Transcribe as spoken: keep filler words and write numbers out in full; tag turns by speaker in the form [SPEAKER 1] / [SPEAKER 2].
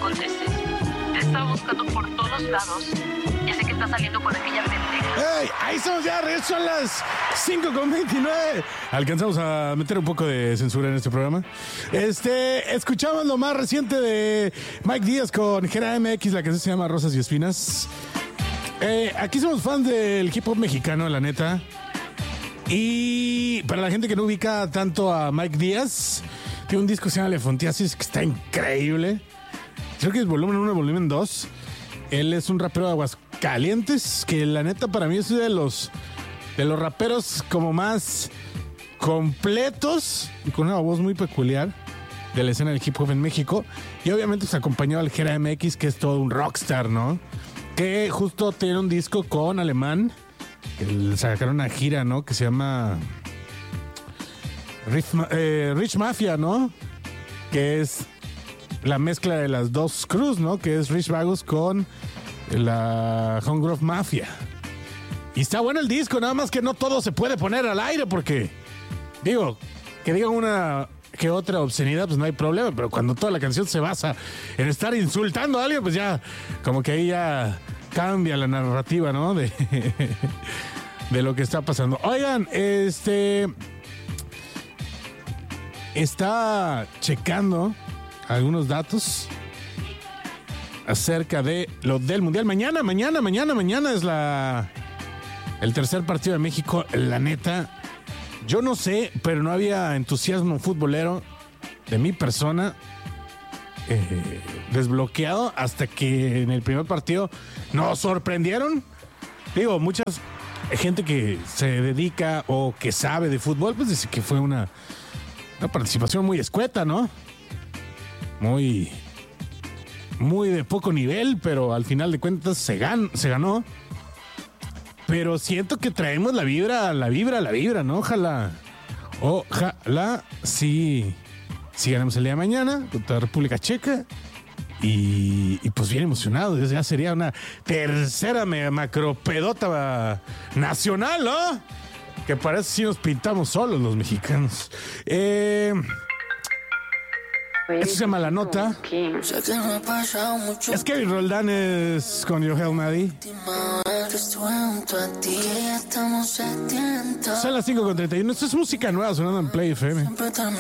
[SPEAKER 1] contestes. Te estaba buscando por todos lados. Ya sé que estás saliendo con aquella pendeja.
[SPEAKER 2] ¡Ey! Ahí estamos ya, son las cinco con veintinueve. Alcanzamos a meter un poco de censura en este programa. Este, escuchamos lo más reciente de Mike Díaz con Gera M X, la canción se llama Rosas y Espinas. Eh, aquí somos fans del hip hop mexicano, la neta. Y para la gente que no ubica tanto a Mike Díaz, tiene un disco que se llama Lefontiasis, que está increíble. Creo que es volumen uno, volumen dos. Él es un rapero de Aguascalientes, que la neta para mí es uno de los, de los raperos como más completos y con una voz muy peculiar de la escena del hip hop en México. Y obviamente se acompañó al Gera M X, que es todo un rockstar, ¿no? Que justo tiene un disco con Alemán, que sacaron una gira, ¿no? Que se llama Rich, eh, Rich Mafia, ¿no? Que es la mezcla de las dos crews, ¿no? Que es Rich Vagos con la Home Grove Mafia. Y está bueno el disco, nada más que no todo se puede poner al aire porque, digo, que digan una que otra obscenidad, pues no hay problema, pero cuando toda la canción se basa en estar insultando a alguien, pues ya, como que ahí ya cambia la narrativa, ¿no? De, de lo que está pasando. Oigan, este... está checando algunos datos acerca de lo del Mundial. Mañana, mañana, mañana, mañana es la el tercer partido de México. La neta, yo no sé, pero no había entusiasmo futbolero de mi persona eh, desbloqueado hasta que en el primer partido nos sorprendieron. Digo, mucha gente que se dedica o que sabe de fútbol, pues dice que fue una, una participación muy escueta, ¿no? Muy, muy de poco nivel, pero al final de cuentas se, gan, se ganó. Pero siento que traemos la vibra, la vibra, la vibra, ¿no? Ojalá, ojalá sí, sí ganamos el día de mañana contra la República Checa. Y, y pues bien emocionado, ya sería una tercera macropedota nacional, ¿no? Que parece si nos pintamos solos los mexicanos. Eh... Eso se llama La Nota. Es Kevin Roldán, es con Yo Hell Maddie. Son las cinco con treinta y uno. Esto es música nueva sonando en Play F M.